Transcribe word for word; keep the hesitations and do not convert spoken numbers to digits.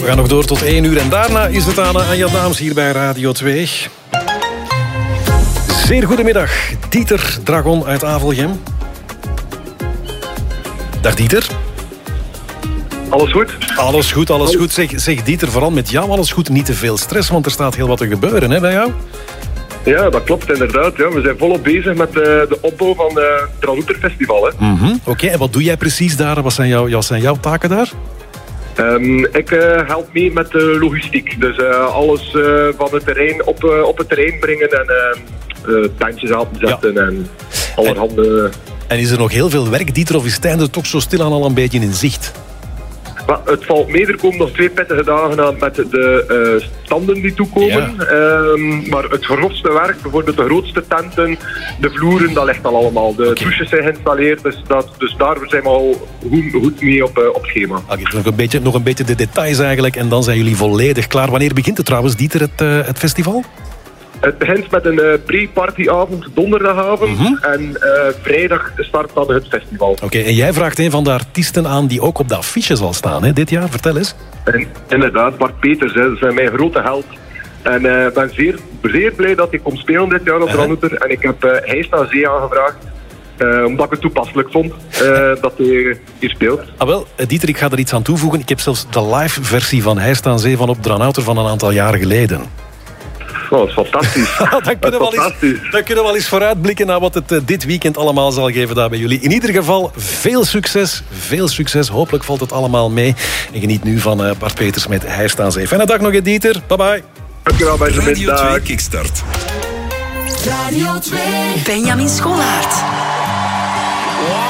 We gaan nog door tot één uur en daarna is het aan Anja Daams hier bij Radio twee. Zeer goedemiddag, Dieter Dragon uit Avelgem. Dag Dieter. Alles goed? Alles goed, alles goed. Zeg, zeg Dieter, vooral met jou alles goed. Niet te veel stress, want er staat heel wat te gebeuren hè, bij jou. Ja, dat klopt inderdaad. Ja. We zijn volop bezig met uh, de opbouw van uh, het Tranouter Festival. Mm-hmm. Oké, okay, en wat doe jij precies daar? Wat zijn, jou, wat zijn jouw taken daar? Um, ik uh, help mee met de logistiek. Dus uh, alles uh, van het terrein op, uh, op het terrein brengen en uh, uh, tentjes aan te zetten ja. en allerhande... En is er nog heel veel werk, Dieter, of is het einde toch zo stilaan al een beetje in zicht? Maar het valt mee, er komen nog twee pittige dagen aan met de uh, standen die toekomen. Ja. Um, maar het grootste werk, bijvoorbeeld de grootste tenten, de vloeren, dat ligt al allemaal. De okay. douches zijn geïnstalleerd, dus, dat, dus daar zijn we al goed, goed mee op, uh, op schema. Okay, nog, een beetje, nog een beetje de details eigenlijk en dan zijn jullie volledig klaar. Wanneer begint het trouwens, Dieter, het, uh, het festival? Het begint met een uh, pre-partyavond donderdagavond mm-hmm. en uh, vrijdag start dan het festival. Oké, okay, en jij vraagt een van de artiesten aan die ook op de affiche zal staan hè, dit jaar. Vertel eens. En, inderdaad, Bart Peters, hè, dat is mijn grote held. En ik uh, ben zeer, zeer blij dat hij komt spelen dit jaar op uh-huh. Tranouter. En ik heb uh, Heist aan Zee aangevraagd. Uh, omdat ik het toepasselijk vond uh, dat hij hier speelt. Ah, wel, Dieter, ik ga er iets aan toevoegen. Ik heb zelfs de live versie van Heist aan Zee van op Tranouter van een aantal jaren geleden. Oh, dat is fantastisch. dan, kunnen we eens, dan kunnen we wel eens vooruitblikken naar wat het uh, dit weekend allemaal zal geven daar bij jullie. In ieder geval, veel succes. Veel succes. Hopelijk valt het allemaal mee. En geniet nu van uh, Bart Peters met Heist aan Zee. Fijne dag nog, Dieter. Bye bye. Dankjewel, Benjamin. Radio twee Kickstart. Radio twee. Benjamin Scholaert. Wow.